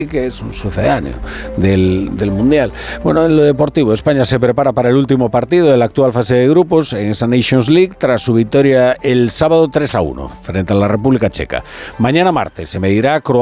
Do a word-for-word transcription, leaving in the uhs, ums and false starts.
que es un sucedáneo del, del Mundial. Bueno, en lo deportivo, España se prepara para el último partido de la actual fase de grupos en esa Nations League tras su victoria el sábado tres a uno frente a la República Checa. Mañana martes se medirá Croacia